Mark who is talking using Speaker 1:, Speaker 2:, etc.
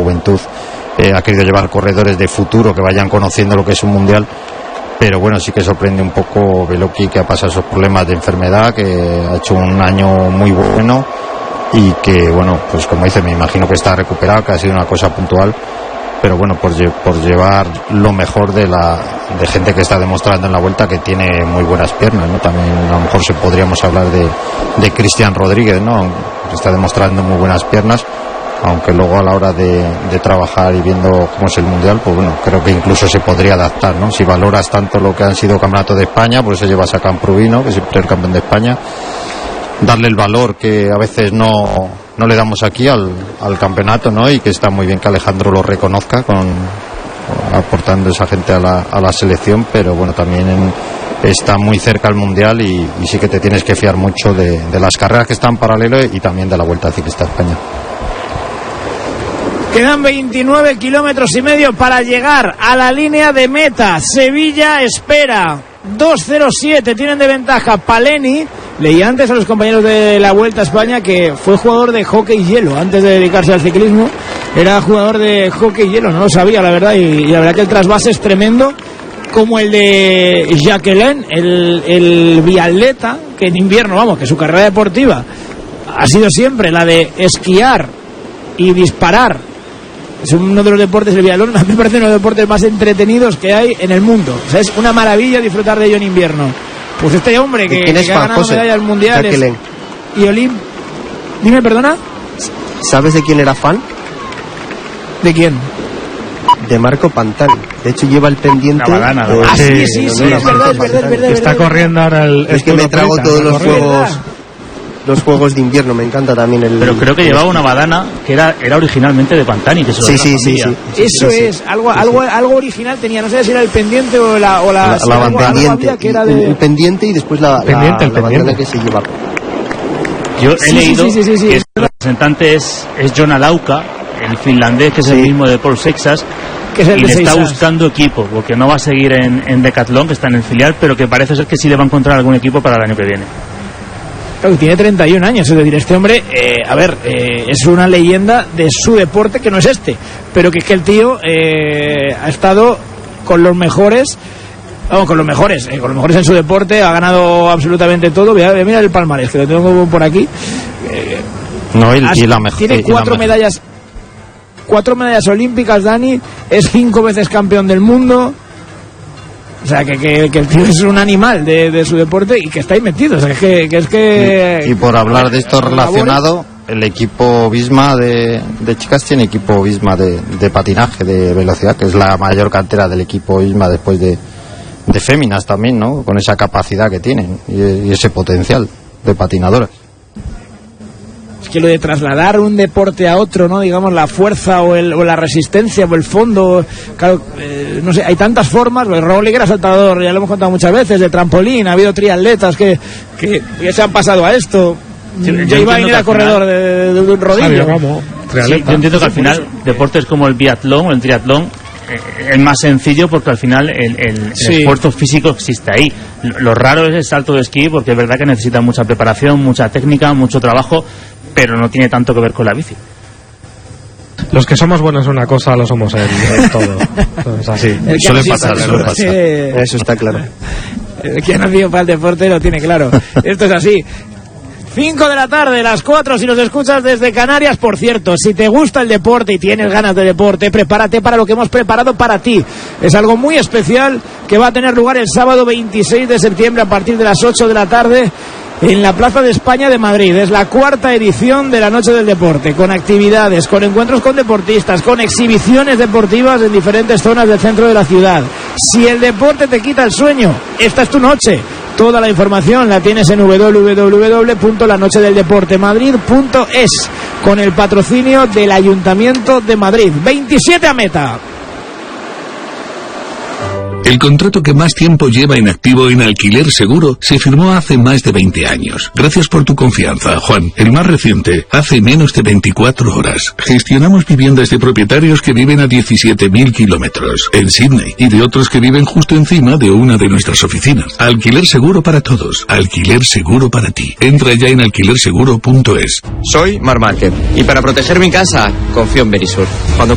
Speaker 1: juventud ha querido llevar corredores de futuro que vayan conociendo lo que es un mundial. Pero bueno, sí que sorprende un poco Beloki, que ha pasado esos problemas de enfermedad, que ha hecho un año muy bueno y que, bueno, pues como dice, me imagino que está recuperado, que ha sido una cosa puntual, pero bueno, por llevar lo mejor de gente que está demostrando en la Vuelta que tiene muy buenas piernas, ¿no? También a lo mejor podríamos hablar de Cristian Rodríguez, ¿no? Que está demostrando muy buenas piernas, aunque luego a la hora de trabajar y viendo cómo es el mundial, pues bueno, creo que incluso se podría adaptar, ¿no? Si valoras tanto lo que han sido campeonatos de España, pues se llevas a Camprubino, que siempre es el campeón de España, darle el valor que a veces no le damos aquí al campeonato, ¿no? Y que está muy bien que Alejandro lo reconozca aportando esa gente a la selección, pero bueno, también está muy cerca el mundial y sí que te tienes que fiar mucho de las carreras que están en paralelo y también de la Vuelta Ciclista a España.
Speaker 2: Quedan 29 kilómetros y medio para llegar a la línea de meta. Sevilla espera 2:07, tienen de ventaja Paleni. Leí antes a los compañeros de la Vuelta a España que fue jugador de hockey hielo antes de dedicarse al ciclismo. Era jugador de hockey hielo, no lo sabía, la verdad, y la verdad que el trasvase es tremendo, como el de Jacquelin, el biatleta, que en invierno, vamos, que su carrera deportiva ha sido siempre la de esquiar y disparar. Es uno de los deportes, el biatlón, a mí me parece uno de los deportes más entretenidos que hay en el mundo. O sea, es una maravilla disfrutar de ello en invierno. Pues este hombre que ha ganado medallas mundiales y Dime, perdona.
Speaker 3: ¿Sabes de quién era fan?
Speaker 2: ¿De quién?
Speaker 3: De Marco Pantani. De hecho lleva el pendiente.
Speaker 2: Sí, es verdad.
Speaker 4: Está corriendo ahora
Speaker 3: es que me trago todos los juegos de invierno, me encanta también
Speaker 5: pero creo que llevaba una badana que era originalmente de Pantani, que
Speaker 3: sí.
Speaker 2: Eso es algo original tenía, no sé si era el pendiente o la
Speaker 3: pendiente, que era el pendiente y después la bandana que se lleva.
Speaker 5: Yo he leído que el representante es Jonna Lauka, el finlandés, que es el mismo de Paul Seixas,
Speaker 2: que es el
Speaker 5: y le está
Speaker 2: Seixas.
Speaker 5: buscando equipo, porque no va a seguir en Decathlon, que está en el filial, pero que parece ser que sí le va a encontrar algún equipo para el año que viene.
Speaker 2: Claro, tiene 31 años, es decir, este hombre, es una leyenda de su deporte, que no es este, pero que es que el tío ha estado con los mejores, con los mejores en su deporte, ha ganado absolutamente todo. Mira el palmarés, que lo tengo por aquí. Tiene cuatro medallas olímpicas, Dani, es 5 veces campeón del mundo. O sea, que el tío es un animal de su deporte y que está ahí metido. O sea,
Speaker 1: Y por hablar de esto relacionado, el equipo Visma de chicas tiene equipo Visma de patinaje, de velocidad, que es la mayor cantera del equipo Visma después de féminas también, ¿no? Con esa capacidad que tienen y ese potencial de patinadoras.
Speaker 2: Es que lo de trasladar un deporte a otro, ¿no? Digamos, la fuerza o la resistencia o el fondo, claro, no sé, hay tantas formas. El Roglic era saltador, ya lo hemos contado muchas veces, de trampolín, ha habido triatletas que se han pasado a esto. Jay Vine era corredor de un rodillo.
Speaker 5: Sí, yo entiendo que al final deportes como el biatlón o el triatlón es más sencillo, porque al final el esfuerzo físico existe ahí. Lo raro es el salto de esquí, porque es verdad que necesita mucha preparación, mucha técnica, mucho trabajo, pero no tiene tanto que ver con la bici.
Speaker 4: Los que somos buenos en una cosa lo somos en todo. Es así.
Speaker 1: Suele pasar.
Speaker 3: Eso está claro.
Speaker 2: El que ha nacido para el deporte lo tiene claro. Esto es así. 5 de la tarde, las 4 si nos escuchas desde Canarias. Por cierto, si te gusta el deporte y tienes ganas de deporte, prepárate para lo que hemos preparado para ti. Es algo muy especial que va a tener lugar el sábado 26 de septiembre a partir de las 8 de la tarde en la Plaza de España de Madrid. Es la 4ª edición de la Noche del Deporte, con actividades, con encuentros con deportistas, con exhibiciones deportivas en diferentes zonas del centro de la ciudad. Si el deporte te quita el sueño, esta es tu noche. Toda la información la tienes en www.lanochedeldeportemadrid.es, con el patrocinio del Ayuntamiento de Madrid. 27 a meta.
Speaker 6: El contrato que más tiempo lleva en activo en Alquiler Seguro se firmó hace más de 20 años. Gracias por tu confianza, Juan. El más reciente, hace menos de 24 horas. Gestionamos viviendas de propietarios que viven a 17.000 kilómetros en Sydney y de otros que viven justo encima de una de nuestras oficinas. Alquiler Seguro para todos. Alquiler Seguro para ti. Entra ya en alquilerseguro.es.
Speaker 7: Soy Marc Márquez y para proteger mi casa confío en Verisur. Cuando